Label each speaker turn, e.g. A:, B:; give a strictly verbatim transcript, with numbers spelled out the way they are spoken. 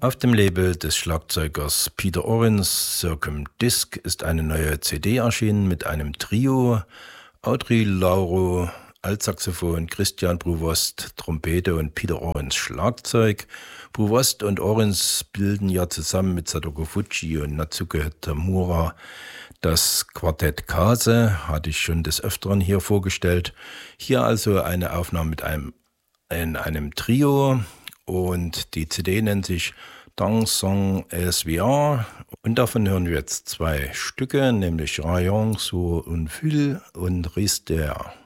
A: Auf dem Label des Schlagzeugers Peter Orens Circum Disc ist eine neue C D erschienen mit einem Trio: Audrey Lauro, Altsaxophon, Christian Prouvost, Trompete und Peter Orens Schlagzeug. Prouvost und Orens bilden ja zusammen mit Sadoko Fujii und Natsuko Tamura das Quartett Kase, hatte ich schon des Öfteren hier vorgestellt. Hier also eine Aufnahme mit einem, in einem Trio, und die C D nennt sich Dansons S V R, und davon hören wir jetzt zwei Stücke, nämlich Rayon sur un fil und Rister.